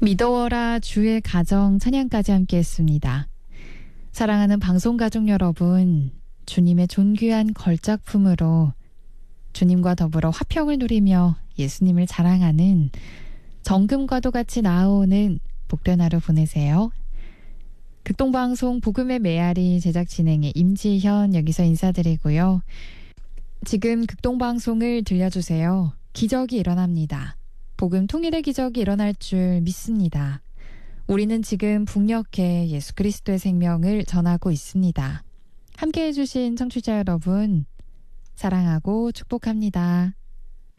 믿어라 주의 가정 찬양까지 함께 했습니다. 사랑하는 방송가족 여러분, 주님의 존귀한 걸작품으로 주님과 더불어 화평을 누리며 예수님을 자랑하는 정금과도 같이 나아오는 복된 하루 보내세요. 극동방송 복음의 메아리 제작 진행의 임지현 여기서 인사드리고요. 지금 극동방송을 들려주세요. 기적이 일어납니다. 복음 통일의 기적이 일어날 줄 믿습니다. 우리는 지금 북녘에 예수 그리스도의 생명을 전하고 있습니다. 함께해 주신 청취자 여러분, 사랑하고 축복합니다.